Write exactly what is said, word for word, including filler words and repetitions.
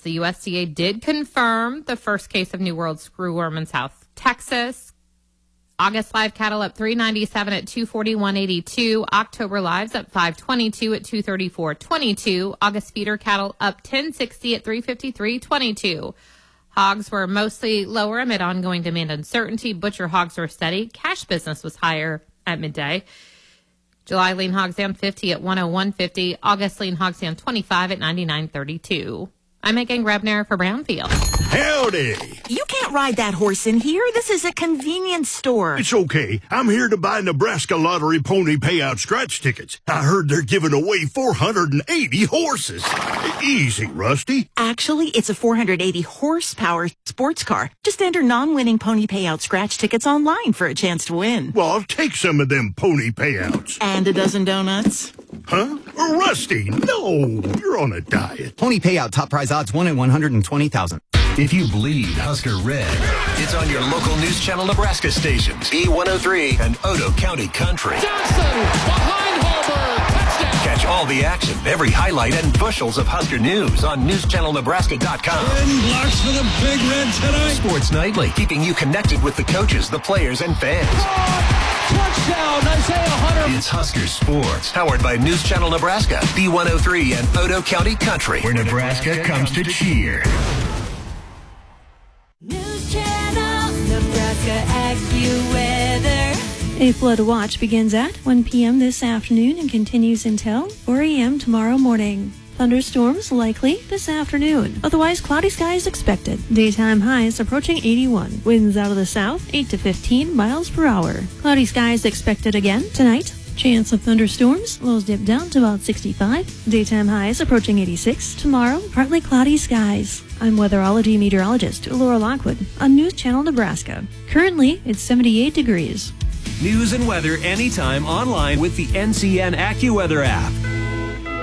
The U S D A did confirm the first case of New World screwworm in South Texas. August live cattle up three ninety-seven at two forty-one eighty-two. October lives up five twenty-two at two thirty-four twenty-two. August feeder cattle up ten sixty at three fifty-three twenty-two. Hogs were mostly lower amid ongoing demand uncertainty. Butcher hogs were steady. Cash business was higher at midday. July lean hogs down fifty at one oh one fifty. August lean hogs down twenty-five at ninety-nine thirty-two. I'm Megan Rebner for Brownfield. Howdy. You can't ride that horse in here. This is a convenience store. It's okay. I'm here to buy Nebraska Lottery Pony Payout scratch tickets. I heard they're giving away four hundred eighty horses. Easy, Rusty. Actually, it's a four hundred eighty horsepower sports car. Just enter non-winning Pony Payout scratch tickets online for a chance to win. Well, I'll take some of them pony payouts. And a dozen donuts. Huh? Rusty, no. You're on a diet. Pony Payout top prize odds one in one hundred twenty thousand. If you bleed Husker Red, it's on your local News Channel Nebraska stations, B one oh three and Odo County Country. Johnson behind Harburg. Touchdown. Catch all the action, every highlight, and bushels of Husker news on news channel nebraska dot com. Ten blocks for the Big Red tonight. Sports Nightly, keeping you connected with the coaches, the players, and fans. Touchdown, Isaiah Hunter. It's Husker Sports, powered by News Channel Nebraska, B one oh three and Odo County Country, where Nebraska comes to cheer. News Channel Nebraska AccuWeather. A flood watch begins at one p.m. this afternoon and continues until four a.m. tomorrow morning. Thunderstorms likely this afternoon. Otherwise, cloudy skies expected. Daytime highs approaching eighty-one. Winds out of the south, eight to fifteen miles per hour. Cloudy skies expected again tonight. Chance of thunderstorms. Lows dip down to about sixty-five. Daytime highs approaching eighty-six. Tomorrow, partly cloudy skies. I'm weatherology meteorologist Laura Lockwood on News Channel Nebraska. Currently, it's seventy-eight degrees. News and weather anytime online with the N C N AccuWeather app.